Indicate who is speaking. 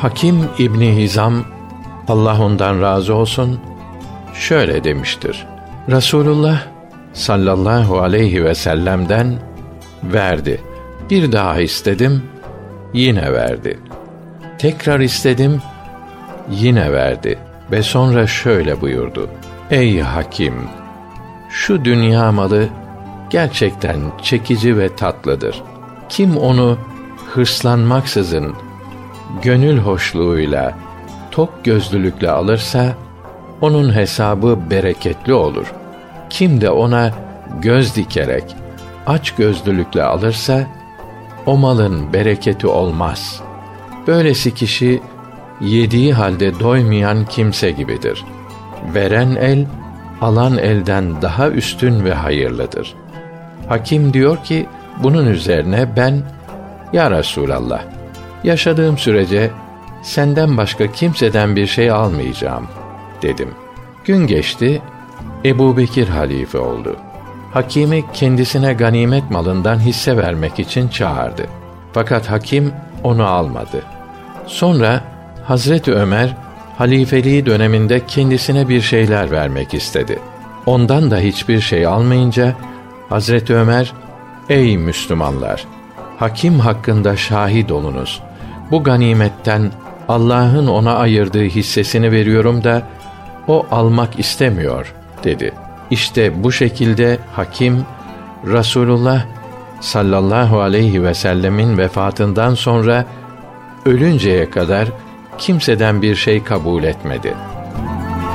Speaker 1: Hakim İbni Hizam, Allah ondan razı olsun, şöyle demiştir: Resulullah sallallahu aleyhi ve sellem'den verdi. Bir daha istedim, yine verdi. Tekrar istedim, yine verdi. Ve sonra şöyle buyurdu: Ey Hakim! Şu dünya malı gerçekten çekici ve tatlıdır. Kim onu hırslanmaksızın, gönül hoşluğuyla, tok gözlülükle alırsa, onun hesabı bereketli olur. Kim de ona göz dikerek, aç gözlülükle alırsa, o malın bereketi olmaz. Böylesi kişi, yediği halde doymayan kimse gibidir. Veren el, alan elden daha üstün ve hayırlıdır. Hakim diyor ki, bunun üzerine ben, Ya Resûlallah, yaşadığım sürece senden başka kimseden bir şey almayacağım dedim. Gün geçti, Ebubekir halife oldu. Hakim'i kendisine ganimet malından hisse vermek için çağırdı. Fakat hakim onu almadı. Sonra Hazreti Ömer halifeliği döneminde kendisine bir şeyler vermek istedi. Ondan da hiçbir şey almayınca Hazreti Ömer, ey Müslümanlar, hakim hakkında şahit olunuz. Bu ganimetten Allah'ın ona ayırdığı hissesini veriyorum da o almak istemiyor dedi. İşte bu şekilde hakim, Resulullah sallallahu aleyhi ve sellemin vefatından sonra ölünceye kadar kimseden bir şey kabul etmedi.